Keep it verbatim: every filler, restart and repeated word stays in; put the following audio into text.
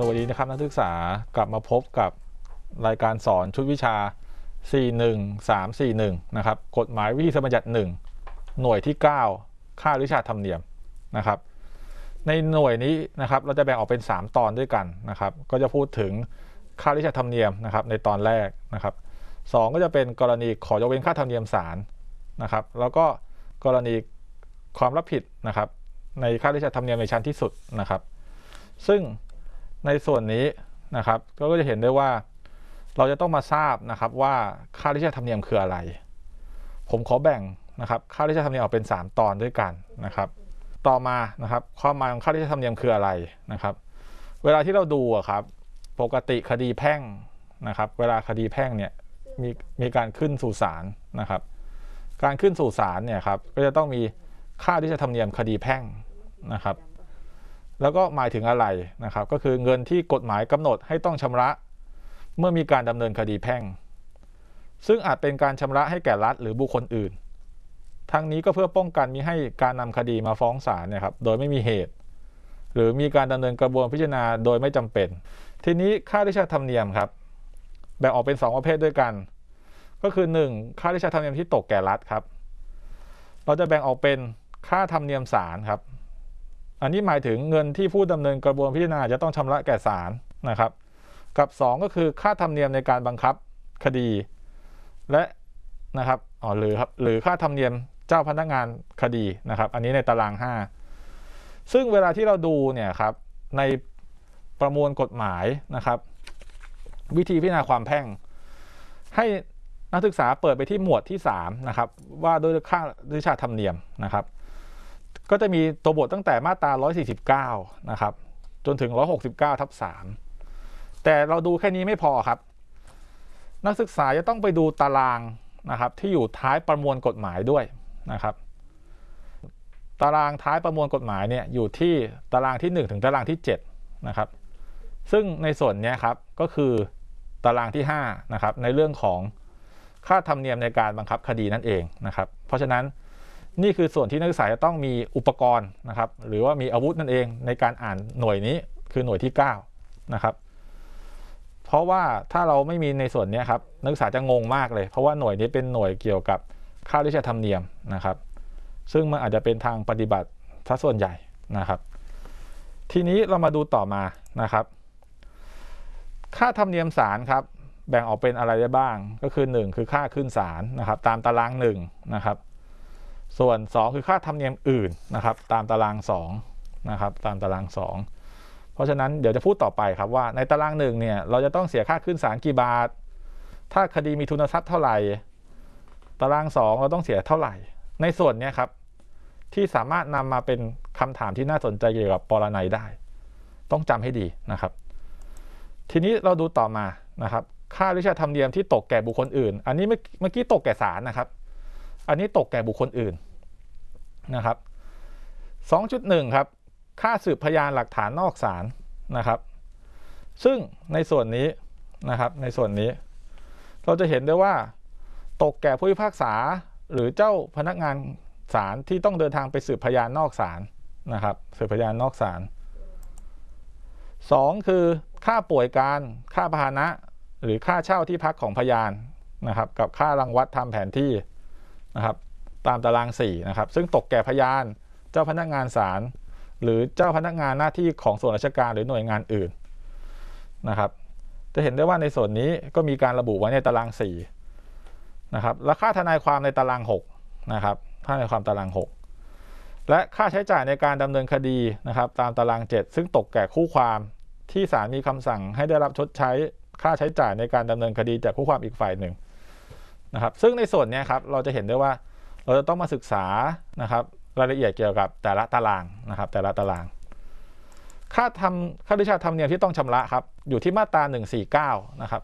สวัสดีนะครับนักศึกษากลับมาพบกับรายการสอนชุดวิชา สี่หนึ่งสามสี่หนึ่ง นะครับกฎหมายวิธีบัญญัติหนึ่งหน่วยที่ เก้า ค่าวิชาธรรมเนียมนะครับในหน่วยนี้นะครับเราจะแบ่งออกเป็นสามตอนด้วยกันนะครับก็จะพูดถึงค่าวิชาธรรมเนียมนะครับในตอนแรกนะครับสองก็จะเป็นกรณีขอยกเว้นค่าธรรมเนียมศาลนะครับแล้วก็กรณีความรับผิดนะครับในค่าวิชาธรรมเนียมในชั้นที่สุดนะครับซึ่งในส่วนนี้นะครับก็จะเห็นได้ว่าเราจะต้องมาทราบนะครับว่าค่าราชธรรมเนียมคืออะไรผมขอแบ่งนะครับค่าราชธรรมเนียมออกเป็นสามตอนด้วยกันนะครับต่อมานะครับความหมายของค่าราชธรรมเนียมคืออะไรนะครับเวลาที่เราดูอะครับปกติคดีแพ่งนะครับเวลาคดีแพ่งเนี่ยมีมีการขึ้นสู่ศาลนะครับการขึ้นสู่ศาลเนี่ยครับก็จะต้องมีค่าราชธรรมเนียมคดีแพ่งนะครับแล้วก็หมายถึงอะไรนะครับก็คือเงินที่กฎหมายกำหนดให้ต้องชำระเมื่อมีการดำเนินคดีแพ่งซึ่งอาจเป็นการชำระให้แก่รัฐหรือบุคคลอื่นทั้งนี้ก็เพื่อป้องกันมิให้การนำคดีมาฟ้องศาลเนี่ยครับโดยไม่มีเหตุหรือมีการดำเนินกระบวนพิจารณาโดยไม่จำเป็นทีนี้ค่าราชธรรมเนียมครับแบ่งออกเป็นสองประเภทด้วยกันก็คือหนึ่งค่าราชธรรมเนียมที่ตกแก่รัฐครับเราจะแบ่งออกเป็นค่าธรรมเนียมศาลครับอันนี้หมายถึงเงินที่ผู้ดำเนินกระบวนพิจารณาจะต้องชำระแก่ศาลนะครับกับสองก็คือค่าธรรมเนียมในการบังคับคดีและนะครับอ๋อหรือครับหรือค่าธรรมเนียมเจ้าพนักงานคดีนะครับอันนี้ในตารางห้าซึ่งเวลาที่เราดูเนี่ยครับในประมวลกฎหมายนะครับวิธีพิจารณาความแพ่งให้นักศึกษาเปิดไปที่หมวดที่สามนะครับว่าด้วยค่าวิชาธรรมเนียมนะครับก็จะมีตัวบทตั้งแต่มาตราหนึ่งร้อยสี่สิบเก้านะครับจนถึงหนึ่งร้อยหกสิบเก้าทับสามแต่เราดูแค่นี้ไม่พอครับนักศึกษาจะต้องไปดูตารางนะครับที่อยู่ท้ายประมวลกฎหมายด้วยนะครับตารางท้ายประมวลกฎหมายเนี่ยอยู่ที่ตารางที่หนึ่งถึงตารางที่เจ็ดนะครับซึ่งในส่วนนี้ครับก็คือตารางที่ห้านะครับในเรื่องของค่าธรรมเนียมในการบังคับคดีนั่นเองนะครับเพราะฉะนั้นนี่คือส่วนที่นักศึกษาจะต้องมีอุปกรณ์นะครับหรือว่ามีอาวุธนั่นเองในการอ่านหน่วยนี้คือหน่วยที่เก้านะครับเพราะว่าถ้าเราไม่มีในส่วนนี้ครับนักศึกษาจะงงมากเลยเพราะว่าหน่วยนี้เป็นหน่วยเกี่ยวกับค่าราชธรรมเนียมนะครับซึ่งมันอาจจะเป็นทางปฏิบัติซะส่วนใหญ่นะครับทีนี้เรามาดูต่อมานะครับค่าธรรมเนียมศาลครับแบ่งออกเป็นอะไรได้บ้างก็คือหนึ่งคือค่าขึ้นศาลนะครับตามตารางหนึ่งนะครับส่วนสองคือค่าธรรมเนียมอื่นนะครับตามตารางสองนะครับตามตารางสองเพราะฉะนั้นเดี๋ยวจะพูดต่อไปครับว่าในตารางหนึ่งเนี่ยเราจะต้องเสียค่าขึ้นศาลกี่บาทถ้าคดีมีทุนทรัพย์เท่าไหร่ตารางสองเราต้องเสียเท่าไหร่ในส่วนนี้ครับที่สามารถนำมาเป็นคำถามที่น่าสนใจเกี่ยวกับปรนัยได้ต้องจำให้ดีนะครับทีนี้เราดูต่อมานะครับค่าราชธรรมเนียมที่ตกแก่บุคคลอื่นอันนี้เมื่อกี้ตกแก่ศาลนะครับอันนี้ตกแก่บุคคลอื่นนะครับ สองจุดหนึ่ง ครับค่าสืบพยานหลักฐานนอกศาลนะครับซึ่งในส่วนนี้นะครับในส่วนนี้เราจะเห็นได้ว่าตกแก่ผู้พิพากษาหรือเจ้าพนักงานศาลที่ต้องเดินทางไปสืบพยานนอกศาลนะครับสืบพยานนอกศาลสองคือค่าป่วยการค่าพาหนะหรือค่าเช่าที่พักของพยานนะครับกับค่ารังวัดทำแผนที่นะครับตามตารางสี่นะครับซึ่งตกแก่พยานเจ้าพนักงานศาลหรือเจ้าพนักงานหน้าที่ของส่วนราชการหรือหน่วยงานอื่นนะครับจะเห็นได้ว่าในส่วนนี้ก็มีการระบุไว้ในตารางสี่นะครับและค่าทนายความในตารางหกนะครับค่าทนายความตารางหกและค่าใช้จ่ายในการดำเนินคดีนะครับตามตารางเจ็ดซึ่งตกแก่คู่ความที่ศาลมีคำสั่งให้ได้รับชดใช้ค่าใช้จ่ายในการดำเนินคดีจากคู่ความอีกฝ่ายหนึ่งนะครับซึ่งในส่วนนี้ครับเราจะเห็นได้ว่าเราจะต้องมาศึกษานะครับรายละเอียดเกี่ยวกับแต่ละตารางนะครับแต่ละตารางค่าทำค่าราชธรรมเนียมที่ต้องชำระครับอยู่ที่มาตราหนึ่งร้อยสี่สิบเก้านะครับ